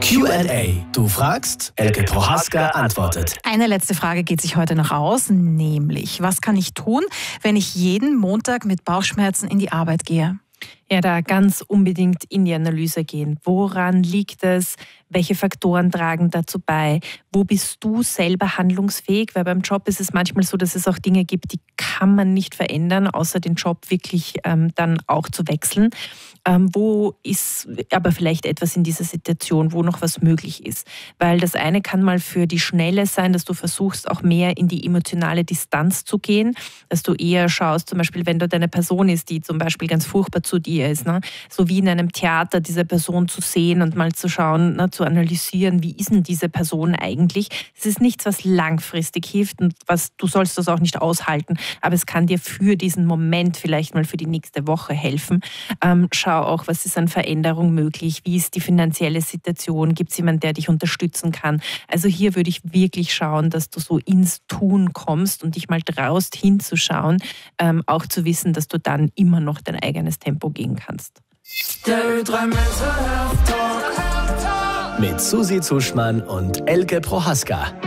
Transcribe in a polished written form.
Q&A. Du fragst, Elke Prohaska antwortet. Eine letzte Frage geht sich heute noch aus, nämlich, was kann ich tun, wenn ich jeden Montag mit Bauchschmerzen in die Arbeit gehe? Ja, da ganz unbedingt in die Analyse gehen. Woran liegt es? Welche Faktoren tragen dazu bei? Wo bist du selber handlungsfähig? Weil beim Job ist es manchmal so, dass es auch Dinge gibt, die kann man nicht verändern, außer den Job wirklich dann auch zu wechseln. Wo ist aber vielleicht etwas in dieser Situation, wo noch was möglich ist? Weil das eine kann mal für die Schnelle sein, dass du versuchst, auch mehr in die emotionale Distanz zu gehen, dass du eher schaust, zum Beispiel, wenn dort eine Person ist, die zum Beispiel ganz furchtbar zu dir ist, ne? So wie in einem Theater diese Person zu sehen und mal zu schauen, ne, zu analysieren, wie ist denn diese Person eigentlich? Es ist nichts, was langfristig hilft und du sollst das auch nicht aushalten, aber es kann dir für diesen Moment vielleicht mal für die nächste Woche helfen. Schau auch, was ist an Veränderung möglich, wie ist die finanzielle Situation, gibt es jemanden, der dich unterstützen kann? Also hier würde ich wirklich schauen, dass du so ins Tun kommst und dich mal traust hinzuschauen, auch zu wissen, dass du dann immer noch dein eigenes Tempo gehen kannst. Der Ö3 Mental Health Talk mit Susi Zuschmann und Elke Prohaska.